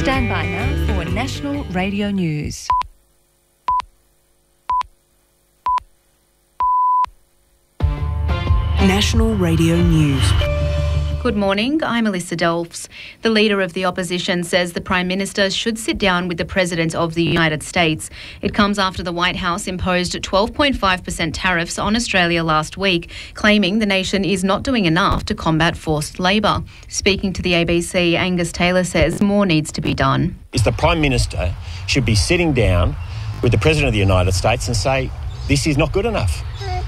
Stand by now for National Radio News. National Radio News. Good morning, I'm Alyssa Delfs. The leader of the opposition says the Prime Minister should sit down with the President of the United States. It comes after the White House imposed 12.5% tariffs on Australia last week, claiming the nation is not doing enough to combat forced labour. Speaking to the ABC, Angus Taylor says more needs to be done. The Prime Minister should be sitting down with the President of the United States and say, this is not good enough.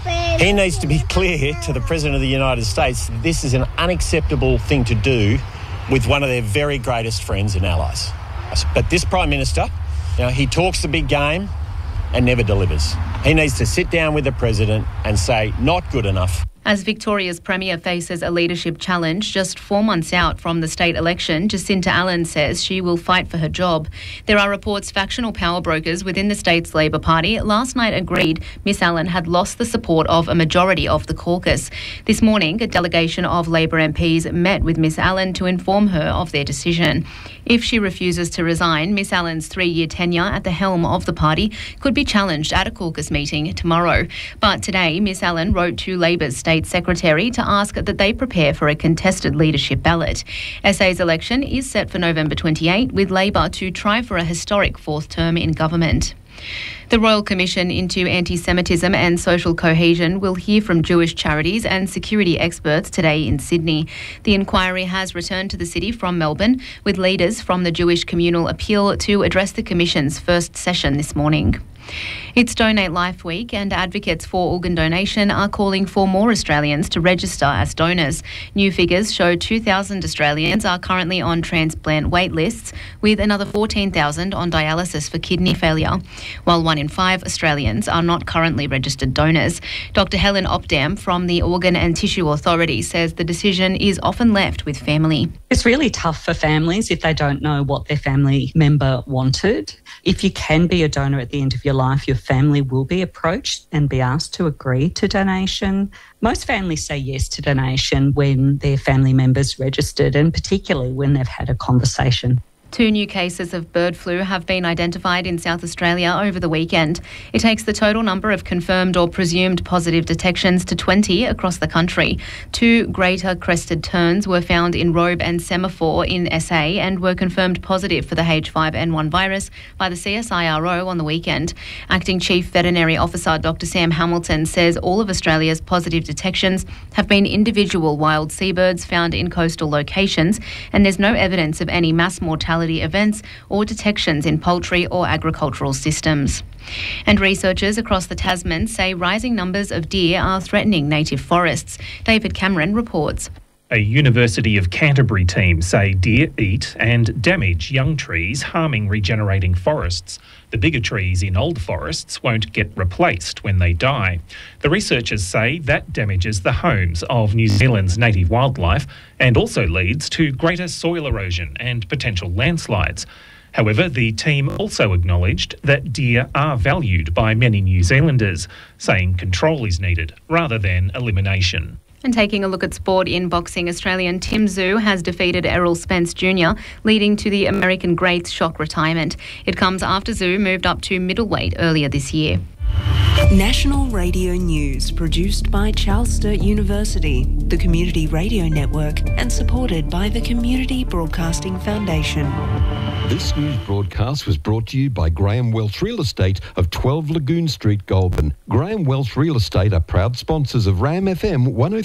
He needs to be clear to the President of the United States that this is an unacceptable thing to do with one of their very greatest friends and allies. But this Prime Minister, he talks the big game and never delivers. He needs to sit down with the President and say, not good enough. As Victoria's Premier faces a leadership challenge just 4 months out from the state election, Jacinta Allan says she will fight for her job. There are reports factional power brokers within the state's Labor Party last night agreed Miss Allan had lost the support of a majority of the caucus. This morning, a delegation of Labor MPs met with Miss Allan to inform her of their decision. If she refuses to resign, Miss Allan's 3-year tenure at the helm of the party could be challenged at a caucus meeting tomorrow. But today, Miss Allan wrote to Labor's State Secretary to ask that they prepare for a contested leadership ballot. SA's election is set for November 28, with Labor to try for a historic fourth term in government. The Royal Commission into Anti-Semitism and Social Cohesion will hear from Jewish charities and security experts today in Sydney. The inquiry has returned to the city from Melbourne, with leaders from the Jewish Communal Appeal to address the Commission's first session this morning. It's Donate Life Week, and advocates for organ donation are calling for more Australians to register as donors. New figures show 2,000 Australians are currently on transplant wait lists, with another 14,000 on dialysis for kidney failure, while 1 in 5 Australians are not currently registered donors. Dr. Helen Opdam from the Organ and Tissue Authority says the decision is often left with family. It's really tough for families if they don't know what their family member wanted. If you can be a donor at the end of your life, your family will be approached and be asked to agree to donation. Most families say yes to donation when their family member's registered, and particularly when they've had a conversation. 2 new cases of bird flu have been identified in South Australia over the weekend. It takes the total number of confirmed or presumed positive detections to 20 across the country. 2 greater crested terns were found in Robe and Semaphore in SA and were confirmed positive for the H5N1 virus by the CSIRO on the weekend. Acting Chief Veterinary Officer Dr. Sam Hamilton says all of Australia's positive detections have been individual wild seabirds found in coastal locations, and there's no evidence of any mass mortality events or detections in poultry or agricultural systems. And researchers across the Tasman say rising numbers of deer are threatening native forests. David Cameron reports. A University of Canterbury team say deer eat and damage young trees, harming regenerating forests. The bigger trees in old forests won't get replaced when they die. The researchers say that damages the homes of New Zealand's native wildlife and also leads to greater soil erosion and potential landslides. However, the team also acknowledged that deer are valued by many New Zealanders, saying control is needed rather than elimination. And taking a look at sport in boxing, Australian Tim Tszyu has defeated Errol Spence Jr., leading to the American great's shock retirement. It comes after Tszyu moved up to middleweight earlier this year. National Radio News, produced by Charles Sturt University, the Community Radio Network, and supported by the Community Broadcasting Foundation. This news broadcast was brought to you by Graham Welch Real Estate of 12 Lagoon Street, Goulburn. Graham Welch Real Estate are proud sponsors of RAM FM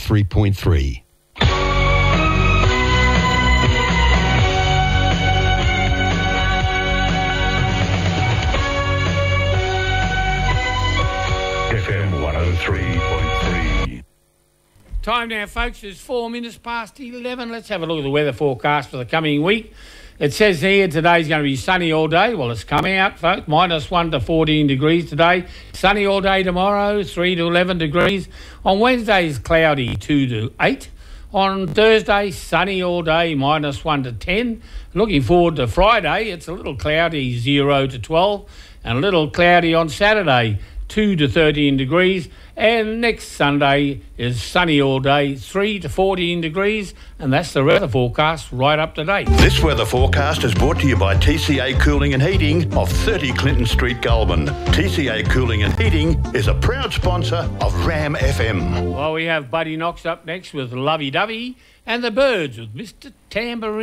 103.3. FM 103.3. Time now, folks, is 4 minutes past 11. Let's have a look at the weather forecast for the coming week. It says here today's going to be sunny all day. Well, it's come out, folks. -1 to 14 degrees today. Sunny all day tomorrow, 3 to 11 degrees. On Wednesday is cloudy, 2 to 8. On Thursday, sunny all day, -1 to 10. Looking forward to Friday, it's a little cloudy, 0 to 12. And a little cloudy on Saturday, 2 to 13 degrees. And next Sunday is sunny all day, 3 to 14 degrees. And that's the weather forecast right up to date. This weather forecast is brought to you by TCA Cooling and Heating of 30 Clinton Street, Goulburn. TCA Cooling and Heating is a proud sponsor of Ram FM. Well, we have Buddy Knox up next with Lovey Dovey and the Birds with Mr. Tambourine.